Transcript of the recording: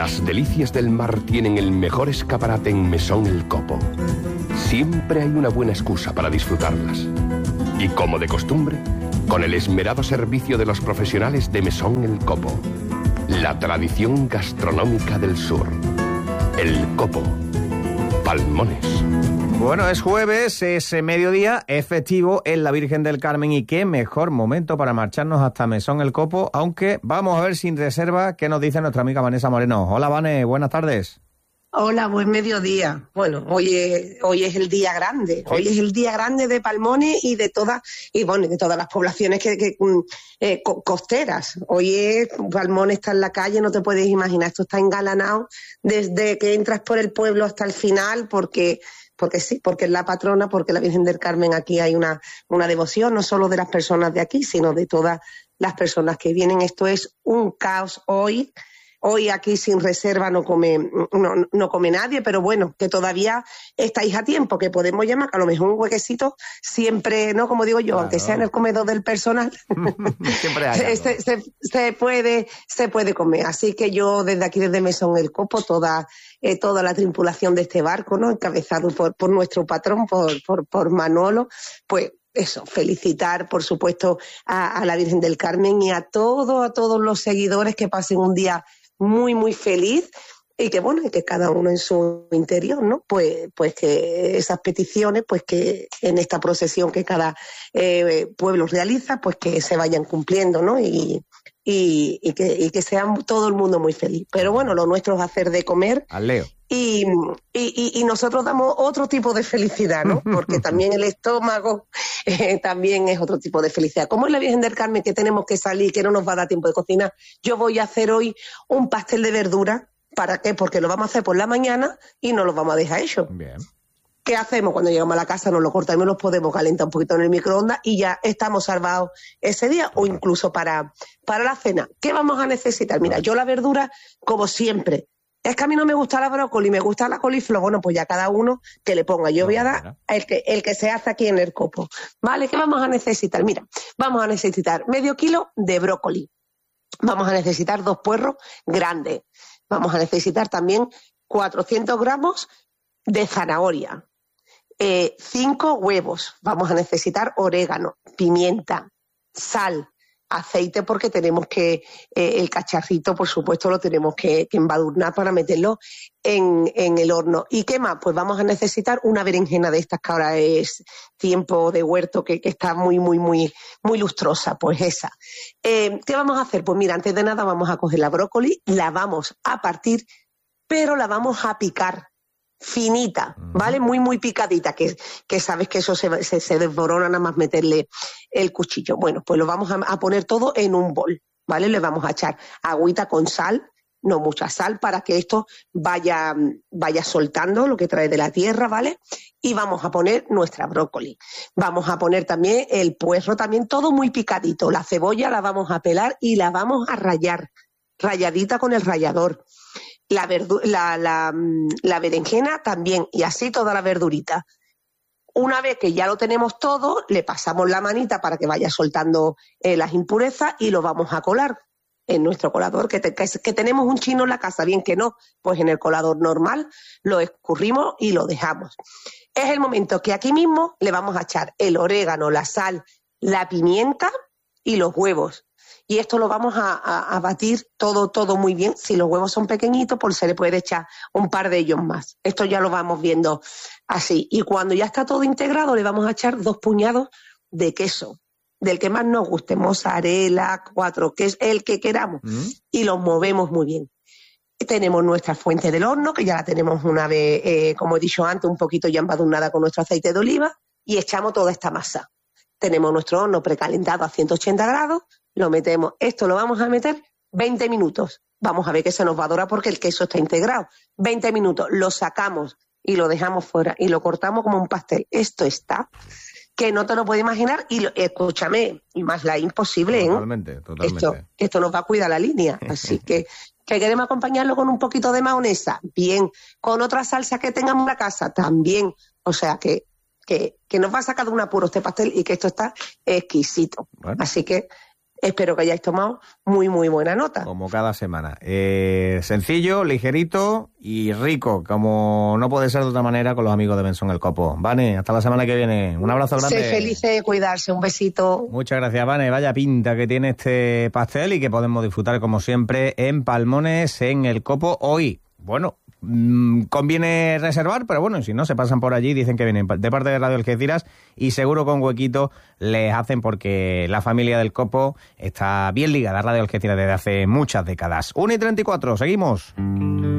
Las delicias del mar tienen el mejor escaparate en Mesón El Copo. Siempre hay una buena excusa para disfrutarlas. Y como de costumbre, con el esmerado servicio de los profesionales de Mesón El Copo. La tradición gastronómica del sur. El Copo. Palmones. Bueno, es jueves, es mediodía, es festivo en la Virgen del Carmen y qué mejor momento para marcharnos hasta Mesón El Copo, aunque vamos a ver sin reserva qué nos dice nuestra amiga Vanessa Moreno. Hola, Vane, buenas tardes. Hola, buen mediodía. Bueno, hoy es el día grande. ¿Sí? Hoy es el día grande de Palmones y de todas las poblaciones costeras. Hoy Palmones está en la calle, no te puedes imaginar. Esto está engalanado desde que entras por el pueblo hasta el final, porque sí, porque es la patrona, porque la Virgen del Carmen aquí hay una devoción, no solo de las personas de aquí, sino de todas las personas que vienen. Esto es un caos hoy. Hoy aquí sin reserva no come nadie, pero bueno, que todavía estáis a tiempo, que podemos llamar, que a lo mejor un huequecito siempre, ¿no? Como digo yo, claro. Aunque sea en el comedor del personal, siempre hay se puede comer. Así que yo desde aquí, desde Mesón El Copo, toda la tripulación de este barco, ¿no? Encabezado por nuestro patrón, por Manolo, pues eso, felicitar, por supuesto, a la Virgen del Carmen y a todos los seguidores que pasen un día muy, muy feliz y que, bueno, y que cada uno en su interior, ¿no? Pues que esas peticiones, pues que en esta procesión que cada pueblo realiza, pues que se vayan cumpliendo, ¿no? Y que sean todo el mundo muy feliz. Pero bueno, lo nuestro es hacer de comer. Al Leo. Y nosotros damos otro tipo de felicidad, ¿no? Porque también el estómago también es otro tipo de felicidad. Como es la Virgen del Carmen, que tenemos que salir, que no nos va a dar tiempo de cocinar, yo voy a hacer hoy un pastel de verdura. ¿Para qué? Porque lo vamos a hacer por la mañana y no lo vamos a dejar hecho. Bien. ¿Qué hacemos? Cuando llegamos a la casa nos lo cortamos y los podemos calentar un poquito en el microondas y ya estamos salvados ese día o incluso para la cena. ¿Qué vamos a necesitar? Mira, yo la verdura, como siempre, es que a mí no me gusta la brócoli, me gusta la coliflor. Bueno, pues ya cada uno que le ponga. Yo voy a dar el que se hace aquí en El Copo. ¿Vale? ¿Qué vamos a necesitar? Mira, vamos a necesitar medio kilo de brócoli. Vamos a necesitar 2 puerros grandes. Vamos a necesitar también 400 gramos de zanahoria. 5 huevos. Vamos a necesitar orégano, pimienta, sal, aceite, porque tenemos que el cacharrito, por supuesto, lo tenemos que embadurnar para meterlo en el horno. ¿Y qué más? Pues vamos a necesitar una berenjena de estas que ahora es tiempo de huerto, que está muy, muy, muy, muy lustrosa, pues esa. ¿Qué vamos a hacer? Pues mira, antes de nada vamos a coger la brócoli, la vamos a partir, pero la vamos a picar finita, ¿vale? Muy, muy picadita, que sabes que eso se desborona nada más meterle el cuchillo. Bueno, pues lo vamos a poner todo en un bol, ¿vale? Le vamos a echar agüita con sal, no mucha sal, para que esto vaya soltando lo que trae de la tierra, ¿vale? Y vamos a poner nuestra brócoli. Vamos a poner también el puerro, también todo muy picadito. La cebolla la vamos a pelar y la vamos a rallar, ralladita con el rallador. La berenjena también, y así toda la verdurita. Una vez que ya lo tenemos todo, le pasamos la manita para que vaya soltando las impurezas y lo vamos a colar en nuestro colador, que tenemos un chino en la casa, bien que no, pues en el colador normal lo escurrimos y lo dejamos. Es el momento que aquí mismo le vamos a echar el orégano, la sal, la pimienta y los huevos. Y esto lo vamos a batir todo muy bien. Si los huevos son pequeñitos, pues se le puede echar un par de ellos más. Esto ya lo vamos viendo así. Y cuando ya está todo integrado, le vamos a echar 2 puñados de queso, del que más nos guste, mozzarella, 4 quesos, el que queramos. Y los movemos muy bien. Tenemos nuestra fuente del horno, que ya la tenemos una vez, como he dicho antes, un poquito ya embadurnada con nuestro aceite de oliva, y echamos toda esta masa. Tenemos nuestro horno precalentado a 180 grados, lo metemos. Esto lo vamos a meter 20 minutos. Vamos a ver que se nos va a dorar porque el queso está integrado. 20 minutos, lo sacamos y lo dejamos fuera y lo cortamos como un pastel. Esto está, que no te lo puedes imaginar. Y escúchame, y más la imposible, ¿eh? Totalmente. Esto nos va a cuidar la línea. Así que queremos acompañarlo con un poquito de mayonesa, bien. Con otra salsa que tengamos en la casa, también. O sea que nos va a sacar de un apuro este pastel y que esto está exquisito. Bueno. Así que espero que hayáis tomado muy, muy buena nota. Como cada semana. Sencillo, ligerito y rico, como no puede ser de otra manera con los amigos de Mesón el Copo. Vane, hasta la semana que viene. Un abrazo grande. Sé felices, cuidarse, un besito. Muchas gracias, Vane. Vaya pinta que tiene este pastel y que podemos disfrutar como siempre en Palmones en el Copo hoy. Bueno, conviene reservar, pero bueno, si no, se pasan por allí, dicen que vienen de parte de Radio Algeciras y seguro con huequito les hacen porque la familia del Copo está bien ligada a Radio Algeciras desde hace muchas décadas. 1:34, seguimos.